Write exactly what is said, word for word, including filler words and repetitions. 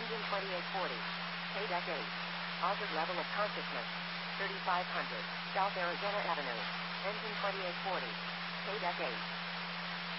Engine twenty-eight forty. K-Deck eight. Altered level of consciousness. thirty-five hundred. South Arizona Avenue. Engine twenty-eight forty. K-Deck eight.